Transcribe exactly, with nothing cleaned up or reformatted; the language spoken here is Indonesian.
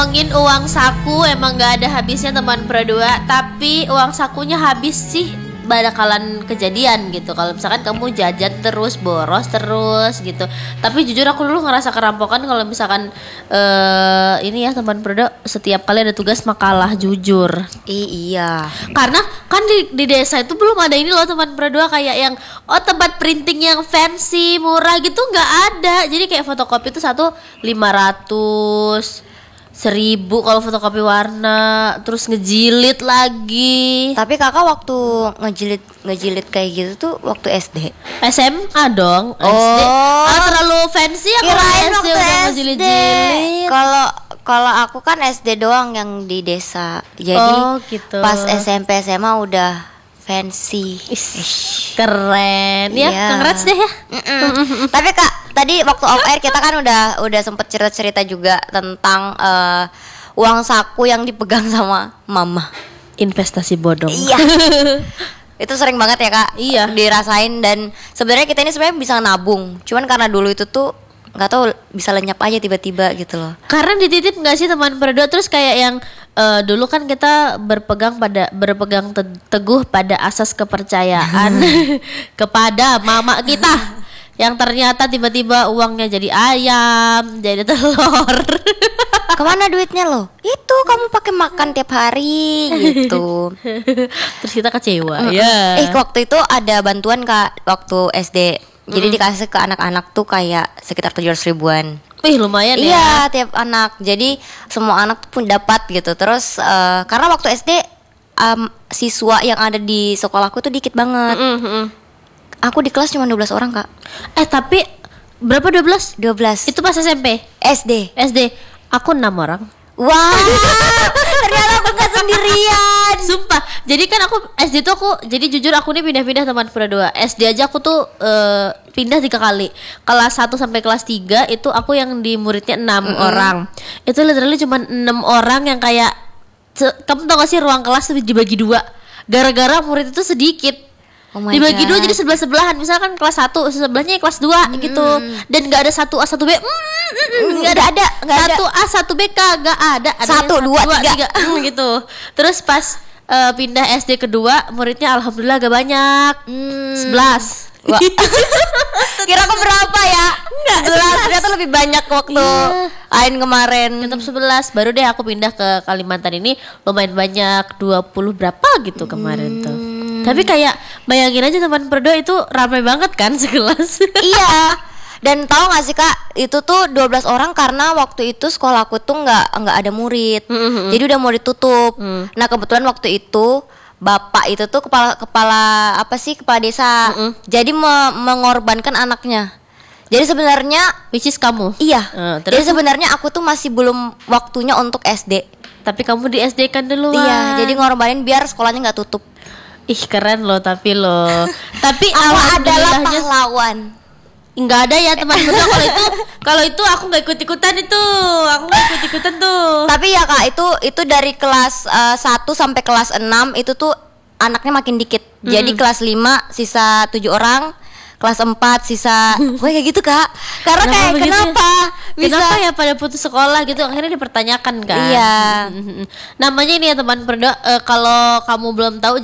Ngomongin uang saku emang gak ada habisnya teman berdua, tapi uang sakunya habis sih bakalan kejadian gitu. Kalau misalkan kamu jajan terus, boros terus gitu. Tapi jujur aku dulu ngerasa kerampokan kalau misalkan uh, ini ya teman berdua, setiap kali ada tugas makalah jujur. I- iya. Karena kan di, di desa itu belum ada ini loh teman berdua, kayak yang oh tempat printing yang fancy murah gitu nggak ada. Jadi kayak fotokopi itu satu lima ratus seribu kalau fotokopi warna, terus ngejilid lagi. Tapi kakak waktu ngejilid ngejilid kayak gitu tuh waktu S D. S M A dong. Oh. S D. Ah, terlalu fancy ya kalau Kirain S D waktu udah S D. ngejilid-jilid. Kalau kalau aku kan S D doang yang di desa. Jadi Oh, gitu. pas S M P S M A udah fancy. Ish, keren ya. Iya. Congrats deh ya. Mm-mm. Tapi kak, tadi waktu off air kita kan udah udah sempet cerita-cerita juga tentang eh, uang saku yang dipegang sama mama. Investasi bodong. Iya. Itu sering banget ya kak. Iya. Dirasain, dan sebenarnya kita ini sebenarnya bisa nabung. Cuman karena dulu itu tuh nggak tahu bisa lenyap aja tiba-tiba gitu loh. Karena dititip nggak sih teman berdua, terus kayak yang uh, dulu kan kita berpegang pada berpegang te- teguh pada asas kepercayaan kepada mama kita, yang ternyata tiba-tiba uangnya jadi ayam, jadi telur. Kemana duitnya lo? Itu kamu pakai makan tiap hari gitu. Terus kita kecewa. Ya. Eh waktu itu ada bantuan kak waktu S D. Jadi Mm. dikasih ke anak-anak tuh kayak sekitar tujuh ratus ribuan. Wih lumayan ya. Iya, tiap anak. Jadi semua anak tuh pun dapat gitu. Terus eh, karena waktu S D um, siswa yang ada di sekolahku tuh dikit banget. Mm, mm, mm. Aku di kelas cuma dua belas orang kak. Eh tapi berapa dua belas? dua belas. Itu pas S M P, S D. S D. Aku enam orang. Wah, ternyata aku gak sendirian. Sumpah. Jadi kan aku S D tuh aku, jadi jujur aku nih pindah-pindah teman berdua. S D aja aku tuh eh, pindah tiga kali. Kelas satu sampai kelas tiga itu aku yang di muridnya enam Mm-mm. orang. Itu literally cuma enam orang yang kayak se- kamu tau gak sih ruang kelas tuh dibagi dua. Gara-gara murid itu sedikit. Oh my Dibagi dua God. jadi sebelah-sebelahan. Misalkan kelas satu sebelahnya kelas dua gitu. Dan gak ada satu A satu B. Gak ada ada Nggak ada. satu A satu B kagak ada. Ada Satu, dua, tiga. Mm, gitu. Terus pas eh, pindah S D kedua, muridnya alhamdulillah agak banyak. Hmm. sebelas. Wah. Kira aku berapa ya? Enggak, sebelas. Ternyata lebih banyak waktu Iya. Ain kemarin. Tetap sebelas. Baru deh aku pindah ke Kalimantan ini lumayan banyak, dua puluh berapa gitu kemarin tuh. Tapi kayak bayangin aja teman berdua itu ramai banget kan sekelas. Iya. Dan tahu gak sih kak, itu tuh dua belas orang karena waktu itu sekolahku tuh nggak nggak ada murid. Mm-mm. Jadi udah mau ditutup. Mm. Nah kebetulan waktu itu bapak itu tuh kepala kepala apa sih kepala desa. Mm-mm. Jadi me- mengorbankan anaknya. Jadi sebenarnya Which is kamu. iya. Eh, terus? Jadi sebenarnya aku tuh masih belum waktunya untuk S D. Tapi kamu di S D kan dulu. Iya. Jadi ngorbanin biar sekolahnya nggak tutup. Ih keren loh tapi loh. Tapi Aku adalah alhamdulillahnya pahlawan. nggak ada ya teman berdua. Kalau itu kalau itu aku nggak ikut ikutan itu. Aku nggak ikut ikutan tuh. Tapi ya kak, itu itu dari kelas eh, satu sampai kelas enam itu tuh anaknya makin dikit. Jadi kelas lima sisa tujuh orang, kelas empat sisa pokoknya kayak gitu kak. Karena Kenapa kayak begitu ya? kenapa bisa Kenapa ya pada putus sekolah gitu, akhirnya dipertanyakan kan. Iya. Mm-mm. Namanya ini ya teman berdua, eh, kalau kamu belum tahu